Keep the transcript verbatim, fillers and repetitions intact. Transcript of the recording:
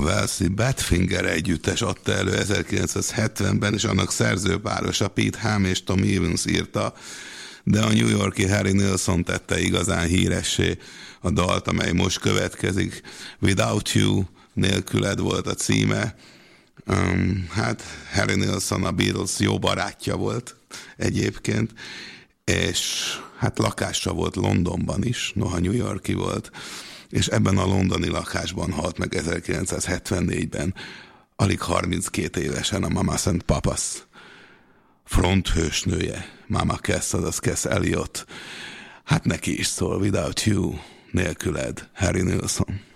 Walesi Badfinger együttes adta elő ezerkilencszázhetvenben, és annak szerzőpárosa Pete Ham és Tom Evans írta, de a New York-i Harry Nilsson tette igazán híressé a dalt, amely most következik. Without You, nélküled volt a címe. Um, hát Harry Nilsson a Beatles jó barátja volt egyébként, és hát lakása volt Londonban is, noha New York-i volt, és ebben a londoni lakásban halt meg ezerkilencszázhetvennégyben, alig harminckét évesen a Mamas and Papas fronthősnője, Mama Cass, azaz Cass Elliot. Hát neki is szól Without You, nélküled, Harry Nilsson.